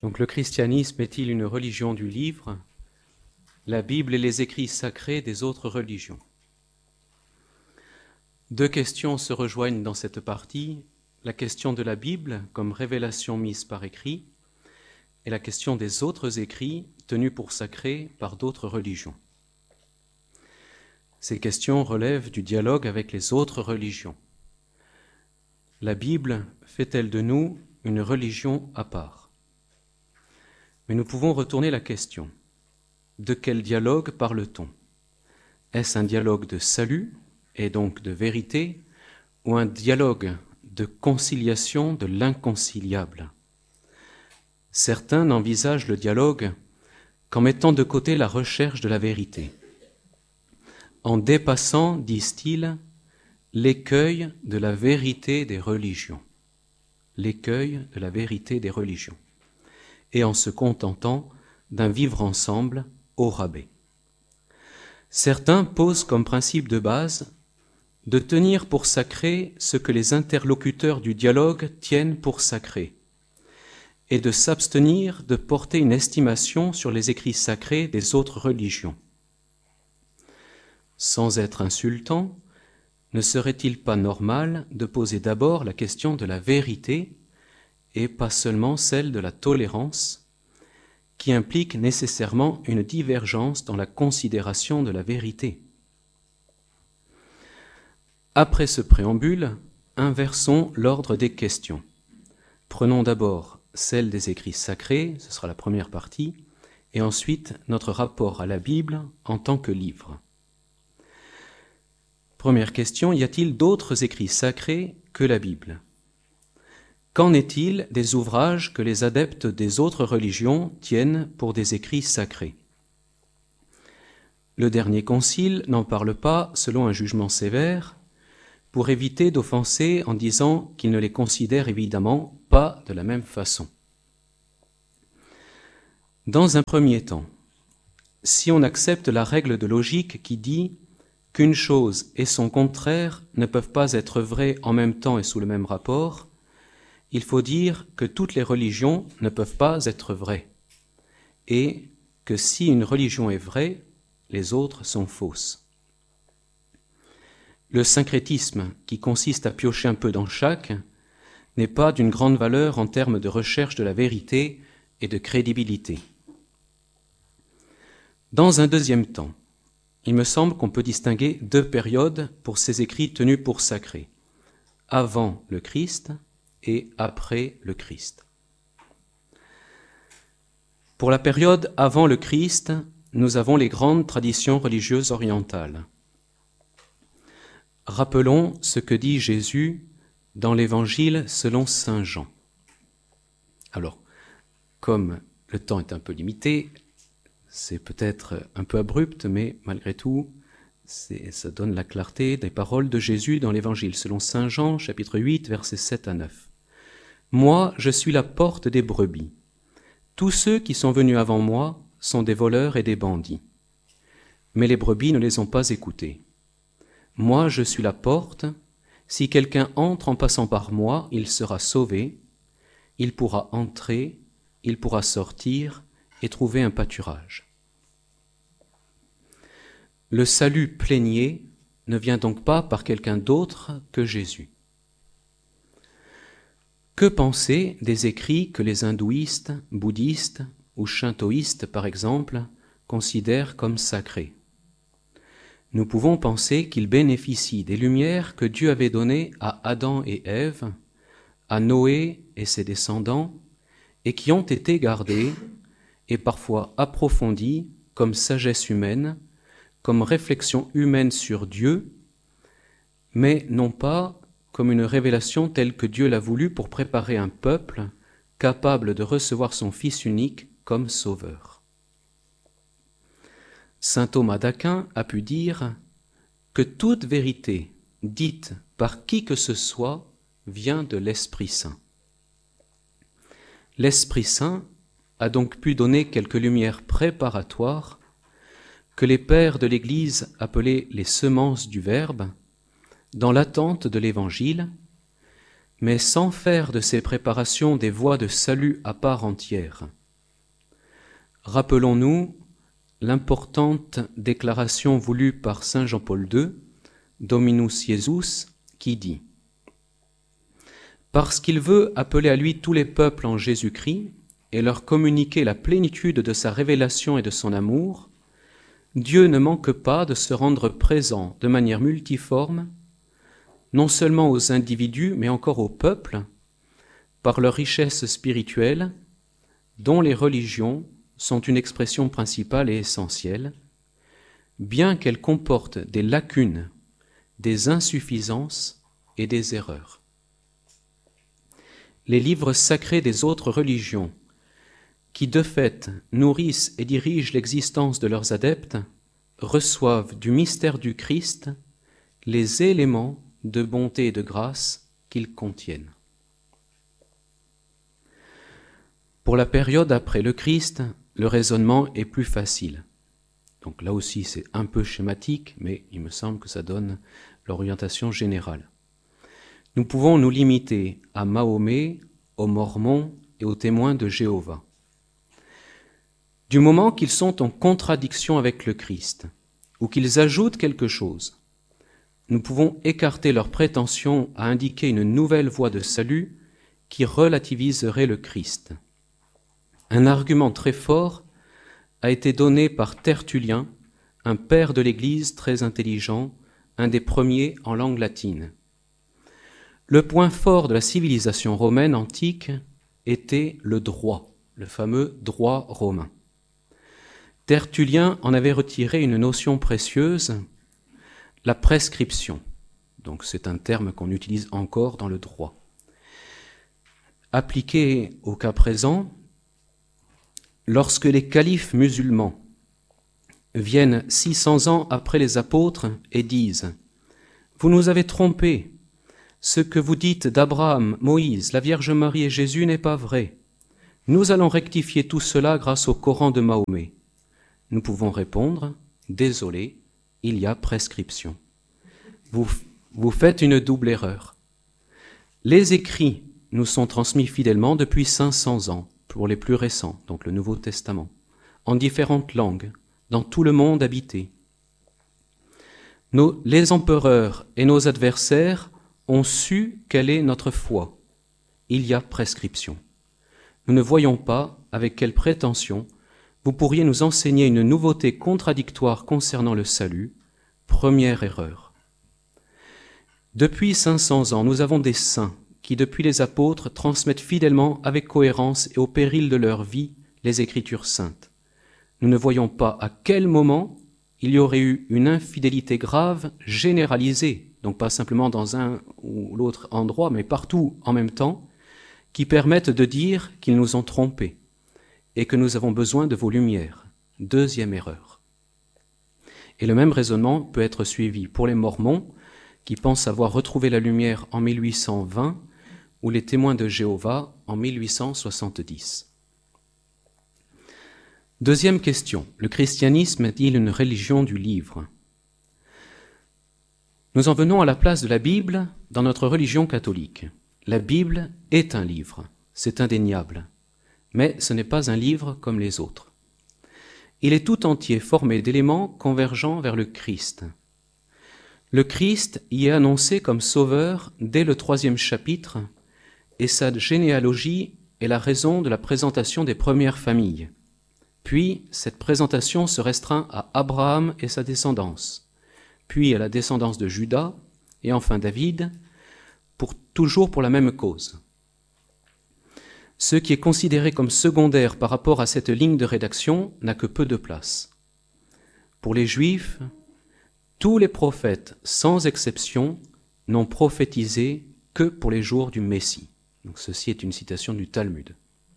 Donc le christianisme est-il une religion du livre, la Bible et les écrits sacrés des autres religions? Deux questions se rejoignent dans cette partie, la question de la Bible comme révélation mise par écrit et la question des autres écrits tenus pour sacrés par d'autres religions. Ces questions relèvent du dialogue avec les autres religions. La Bible fait-elle de nous une religion à part? Mais nous pouvons retourner la question. De quel dialogue parle-t-on? Est-ce un dialogue de salut et donc de vérité ou un dialogue de conciliation de l'inconciliable? Certains n'envisagent le dialogue qu'en mettant de côté la recherche de la vérité, en dépassant, disent-ils, l'écueil de la vérité des religions. L'écueil de la vérité des religions. Et en se contentant d'un vivre ensemble au rabais. Certains posent comme principe de base de tenir pour sacré ce que les interlocuteurs du dialogue tiennent pour sacré, et de s'abstenir de porter une estimation sur les écrits sacrés des autres religions. Sans être insultant, ne serait-il pas normal de poser d'abord la question de la vérité et pas seulement celle de la tolérance, qui implique nécessairement une divergence dans la considération de la vérité? Après ce préambule, inversons l'ordre des questions. Prenons d'abord celle des écrits sacrés, ce sera la première partie, et ensuite notre rapport à la Bible en tant que livre. Première question, y a-t-il d'autres écrits sacrés que la Bible? Qu'en est-il des ouvrages que les adeptes des autres religions tiennent pour des écrits sacrés? Le dernier concile n'en parle pas selon un jugement sévère, pour éviter d'offenser en disant qu'il ne les considère évidemment pas de la même façon. Dans un premier temps, si on accepte la règle de logique qui dit qu'une chose et son contraire ne peuvent pas être vraies en même temps et sous le même rapport, il faut dire que toutes les religions ne peuvent pas être vraies, et que si une religion est vraie, les autres sont fausses. Le syncrétisme, qui consiste à piocher un peu dans chaque, n'est pas d'une grande valeur en termes de recherche de la vérité et de crédibilité. Dans un deuxième temps, il me semble qu'on peut distinguer deux périodes pour ces écrits tenus pour sacrés, avant le Christ et après le Christ. Pour la période avant le Christ, nous avons les grandes traditions religieuses orientales. Rappelons ce que dit Jésus dans l'Évangile selon saint Jean. Alors, comme le temps est un peu limité, c'est peut-être un peu abrupt, mais malgré tout, ça donne la clarté des paroles de Jésus dans l'Évangile selon saint Jean, chapitre 8, versets 7 à 9. « Moi, je suis la porte des brebis. Tous ceux qui sont venus avant moi sont des voleurs et des bandits. Mais les brebis ne les ont pas écoutés. Moi, je suis la porte. Si quelqu'un entre en passant par moi, il sera sauvé. Il pourra entrer, il pourra sortir et trouver un pâturage. » Le salut plénier ne vient donc pas par quelqu'un d'autre que Jésus. Que penser des écrits que les hindouistes, bouddhistes ou shintoïstes, par exemple, considèrent comme sacrés? Nous pouvons penser qu'ils bénéficient des lumières que Dieu avait données à Adam et Ève, à Noé et ses descendants, et qui ont été gardées et parfois approfondies comme sagesse humaine, comme réflexion humaine sur Dieu, mais non pas comme une révélation telle que Dieu l'a voulu pour préparer un peuple capable de recevoir son Fils unique comme sauveur. Saint Thomas d'Aquin a pu dire que toute vérité dite par qui que ce soit vient de l'Esprit Saint. L'Esprit Saint a donc pu donner quelques lumières préparatoires que les pères de l'Église appelaient les semences du Verbe, dans l'attente de l'Évangile, mais sans faire de ces préparations des voies de salut à part entière. Rappelons-nous l'importante déclaration voulue par saint Jean-Paul II, Dominus Iesus, qui dit « Parce qu'il veut appeler à lui tous les peuples en Jésus-Christ et leur communiquer la plénitude de sa révélation et de son amour, Dieu ne manque pas de se rendre présent de manière multiforme, non seulement aux individus, mais encore aux peuples, par leur richesse spirituelle, dont les religions sont une expression principale et essentielle, bien qu'elles comportent des lacunes, des insuffisances et des erreurs. Les livres sacrés des autres religions, qui de fait nourrissent et dirigent l'existence de leurs adeptes, reçoivent du mystère du Christ les éléments de bonté et de grâce qu'ils contiennent. Pour la période après le Christ, le raisonnement est plus facile. Donc là aussi c'est un peu schématique, mais il me semble que ça donne l'orientation générale. Nous pouvons nous limiter à Mahomet, aux Mormons et aux témoins de Jéhovah. Du moment qu'ils sont en contradiction avec le Christ, ou qu'ils ajoutent quelque chose, nous pouvons écarter leur prétention à indiquer une nouvelle voie de salut qui relativiserait le Christ. Un argument très fort a été donné par Tertullien, un père de l'Église très intelligent, un des premiers en langue latine. Le point fort de la civilisation romaine antique était le droit, le fameux droit romain. Tertullien en avait retiré une notion précieuse, la prescription. Donc c'est un terme qu'on utilise encore dans le droit. Appliqué au cas présent, lorsque les califes musulmans viennent 600 ans après les apôtres et disent « Vous nous avez trompés, ce que vous dites d'Abraham, Moïse, la Vierge Marie et Jésus n'est pas vrai. Nous allons rectifier tout cela grâce au Coran de Mahomet. » Nous pouvons répondre « Désolé, il y a prescription. » Vous faites une double erreur. Les écrits nous sont transmis fidèlement depuis 500 ans, pour les plus récents, donc le Nouveau Testament, en différentes langues, dans tout le monde habité. Les empereurs et nos adversaires ont su quelle est notre foi. Il y a prescription. Nous ne voyons pas avec quelle prétention vous pourriez nous enseigner une nouveauté contradictoire concernant le salut. Première erreur. Depuis 500 ans, nous avons des saints qui, depuis les apôtres, transmettent fidèlement, avec cohérence et au péril de leur vie, les Écritures saintes. Nous ne voyons pas à quel moment il y aurait eu une infidélité grave, généralisée, donc pas simplement dans un ou l'autre endroit, mais partout en même temps, qui permettent de dire qu'ils nous ont trompés et que nous avons besoin de vos lumières. Deuxième erreur. Et le même raisonnement peut être suivi pour les Mormons, qui pensent avoir retrouvé la lumière en 1820, ou les témoins de Jéhovah en 1870. Deuxième question. Le christianisme est-il une religion du livre ? Nous en venons à la place de la Bible dans notre religion catholique. La Bible est un livre, c'est indéniable, mais ce n'est pas un livre comme les autres. Il est tout entier formé d'éléments convergeant vers le Christ. Le Christ y est annoncé comme sauveur dès le 3e chapitre, et sa généalogie est la raison de la présentation des premières familles. Puis, cette présentation se restreint à Abraham et sa descendance, puis à la descendance de Judas, et enfin David, toujours pour la même cause. Ce qui est considéré comme secondaire par rapport à cette ligne de rédaction n'a que peu de place. Pour les Juifs, tous les prophètes, sans exception, n'ont prophétisé que pour les jours du Messie. Donc ceci est une citation du Talmud.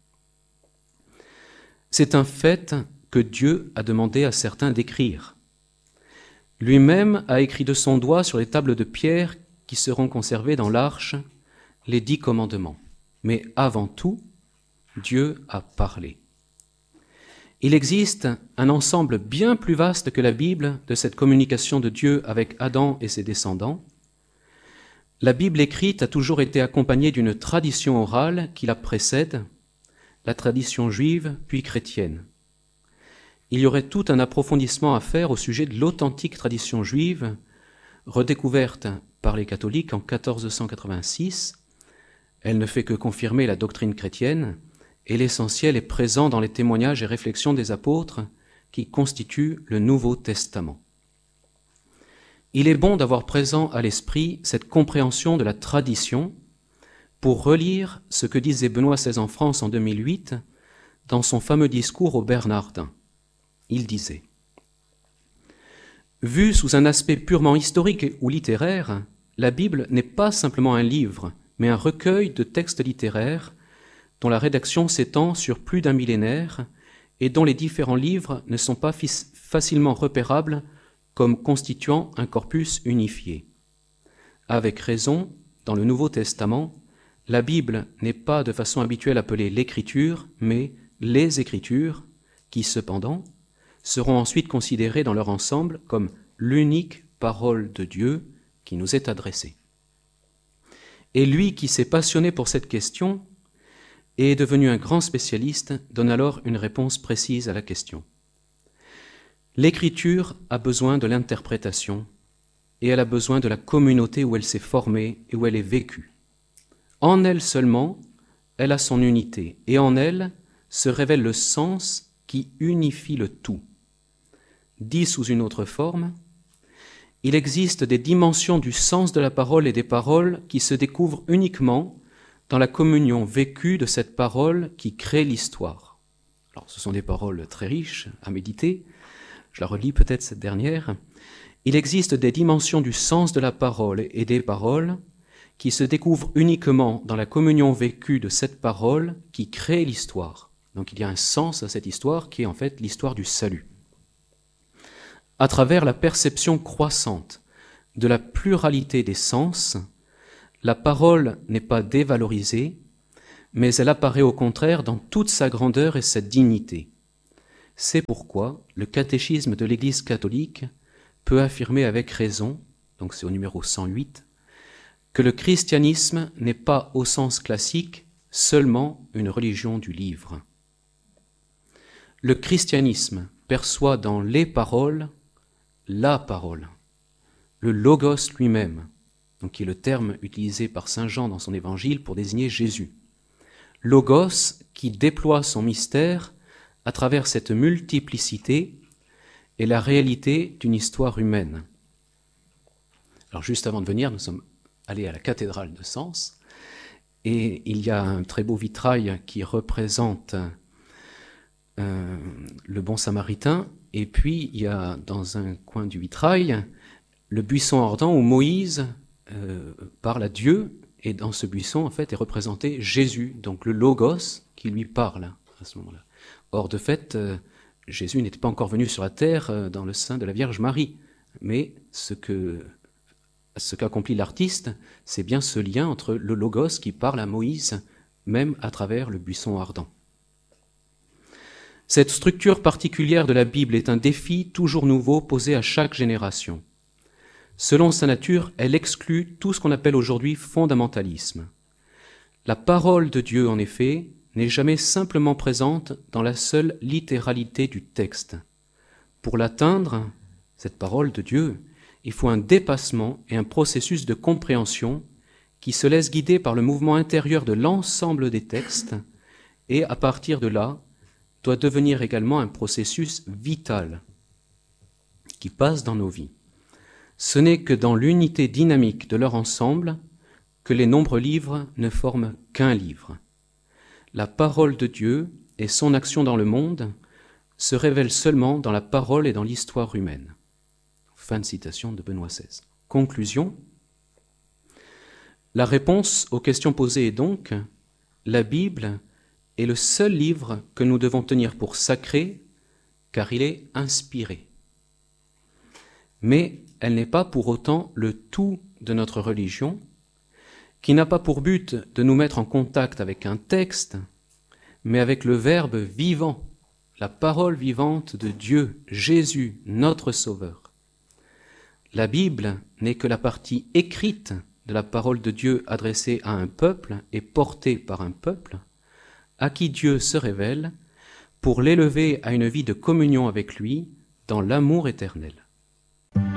C'est un fait que Dieu a demandé à certains d'écrire. Lui-même a écrit de son doigt sur les tables de pierre qui seront conservées dans l'arche les 10 commandements. Mais avant tout, Dieu a parlé. Il existe un ensemble bien plus vaste que la Bible de cette communication de Dieu avec Adam et ses descendants. La Bible écrite a toujours été accompagnée d'une tradition orale qui la précède, la tradition juive puis chrétienne. Il y aurait tout un approfondissement à faire au sujet de l'authentique tradition juive, redécouverte par les catholiques en 1486. Elle ne fait que confirmer la doctrine chrétienne, et l'essentiel est présent dans les témoignages et réflexions des apôtres qui constituent le Nouveau Testament. Il est bon d'avoir présent à l'esprit cette compréhension de la tradition pour relire ce que disait Benoît XVI en France en 2008 dans son fameux discours aux Bernardins. Il disait « Vue sous un aspect purement historique ou littéraire, la Bible n'est pas simplement un livre, mais un recueil de textes littéraires dont la rédaction s'étend sur plus d'un millénaire et dont les différents livres ne sont pas facilement repérables comme constituant un corpus unifié. Avec raison, dans le Nouveau Testament, la Bible n'est pas de façon habituelle appelée l'Écriture, mais les Écritures, qui cependant seront ensuite considérées dans leur ensemble comme l'unique parole de Dieu qui nous est adressée. Et lui qui s'est passionné pour cette question et est devenu un grand spécialiste donne alors une réponse précise à la question. L'Écriture a besoin de l'interprétation et elle a besoin de la communauté où elle s'est formée et où elle est vécue. En elle seulement, elle a son unité et en elle se révèle le sens qui unifie le tout. Dit sous une autre forme, il existe des dimensions du sens de la parole et des paroles qui se découvrent uniquement dans la communion vécue de cette parole qui crée l'histoire. Alors, ce sont des paroles très riches à méditer. Je la relis peut-être cette dernière. Il existe des dimensions du sens de la parole et des paroles qui se découvrent uniquement dans la communion vécue de cette parole qui crée l'histoire. Donc il y a un sens à cette histoire qui est en fait l'histoire du salut. À travers la perception croissante de la pluralité des sens, la parole n'est pas dévalorisée, mais elle apparaît au contraire dans toute sa grandeur et sa dignité. C'est pourquoi le catéchisme de l'Église catholique peut affirmer avec raison, donc c'est au numéro 108, que le christianisme n'est pas au sens classique seulement une religion du livre. Le christianisme perçoit dans les paroles la parole, le logos lui-même, donc qui est le terme utilisé par saint Jean dans son évangile pour désigner Jésus. Logos qui déploie son mystère à travers cette multiplicité et la réalité d'une histoire humaine. Alors juste avant de venir, nous sommes allés à la cathédrale de Sens et il y a un très beau vitrail qui représente le bon samaritain, et puis il y a dans un coin du vitrail le buisson ardent où Moïse parle à Dieu, et dans ce buisson en fait est représenté Jésus, donc le Logos qui lui parle à ce moment-là. Or de fait, Jésus n'était pas encore venu sur la terre dans le sein de la Vierge Marie, mais ce qu'accomplit l'artiste, c'est bien ce lien entre le Logos qui parle à Moïse, même à travers le buisson ardent. Cette structure particulière de la Bible est un défi toujours nouveau posé à chaque génération. Selon sa nature, elle exclut tout ce qu'on appelle aujourd'hui fondamentalisme. La parole de Dieu, en effet, n'est jamais simplement présente dans la seule littéralité du texte. Pour l'atteindre, cette parole de Dieu, il faut un dépassement et un processus de compréhension qui se laisse guider par le mouvement intérieur de l'ensemble des textes et, à partir de là, doit devenir également un processus vital qui passe dans nos vies. Ce n'est que dans l'unité dynamique de leur ensemble que les nombreux livres ne forment qu'un livre. La parole de Dieu et son action dans le monde se révèlent seulement dans la parole et dans l'histoire humaine. Fin de citation de Benoît XVI. Conclusion. La réponse aux questions posées est donc la Bible est le seul livre que nous devons tenir pour sacré, car il est inspiré. Mais elle n'est pas pour autant le tout de notre religion, qui n'a pas pour but de nous mettre en contact avec un texte, mais avec le Verbe vivant, la parole vivante de Dieu, Jésus, notre Sauveur. La Bible n'est que la partie écrite de la parole de Dieu adressée à un peuple et portée par un peuple, à qui Dieu se révèle pour l'élever à une vie de communion avec lui dans l'amour éternel.